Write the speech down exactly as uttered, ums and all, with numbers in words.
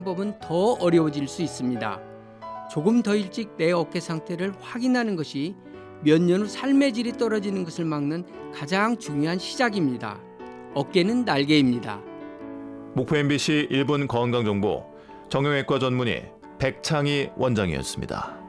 방법은 더 어려워질 수 있습니다. 조금 더 일찍 내 어깨 상태를 확인하는 것이 몇 년 후 삶의 질이 떨어지는 것을 막는 가장 중요한 시작입니다. 어깨는 날개입니다. 목포 엠비씨 일 분 건강정보 정형외과 전문의 백창희 원장이었습니다.